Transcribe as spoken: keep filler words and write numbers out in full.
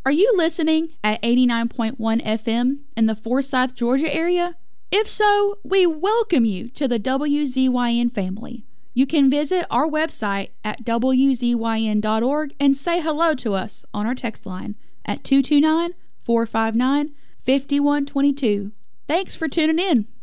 Are you listening at eighty-nine point one F M in the Forsyth, Georgia area? If so, we welcome you to the W Z Y N family. You can visit our website at W Z Y N dot org and say hello to us on our text line at two two nine, four five nine, five one two two. Thanks for tuning in.